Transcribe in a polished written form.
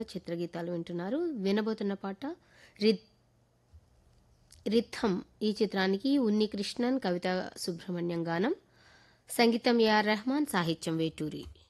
చిత్రగీతాలు వింటున్నారు. వినబోతున్న పాట రిత్ రిథం ఈ చిత్రానికి ఉన్నికృష్ణన్, కవిత సుబ్రహ్మణ్యం గానం, సంగీతం ఏఆర్ రెహమాన్, సాహిత్యం వేటూరి.